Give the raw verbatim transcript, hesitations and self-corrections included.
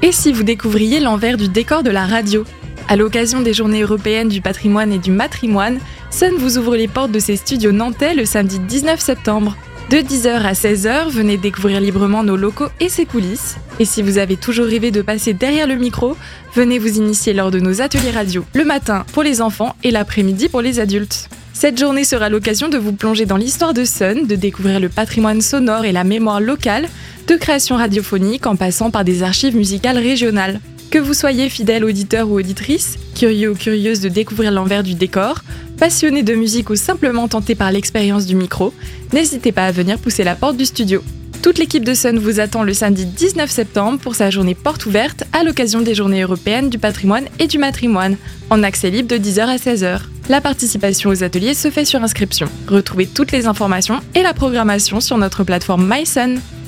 Et si vous découvriez l'envers du décor de la radio ? À l'occasion des Journées européennes du patrimoine et du matrimoine, Sun vous ouvre les portes de ses studios nantais le samedi dix-neuf septembre. De dix heures à seize heures, venez découvrir librement nos locaux et ses coulisses. Et si vous avez toujours rêvé de passer derrière le micro, venez vous initier lors de nos ateliers radio, le matin pour les enfants et l'après-midi pour les adultes. Cette journée sera l'occasion de vous plonger dans l'histoire de Sun, de découvrir le patrimoine sonore et la mémoire locale, de création radiophonique en passant par des archives musicales régionales. Que vous soyez fidèle auditeur ou auditrice, curieux ou curieuse de découvrir l'envers du décor, passionné de musique ou simplement tenté par l'expérience du micro, n'hésitez pas à venir pousser la porte du studio. Toute l'équipe de Sun vous attend le samedi dix-neuf septembre pour sa journée porte ouverte à l'occasion des Journées européennes du patrimoine et du matrimoine, en accès libre de dix heures à seize heures. La participation aux ateliers se fait sur inscription. Retrouvez toutes les informations et la programmation sur notre plateforme MySun.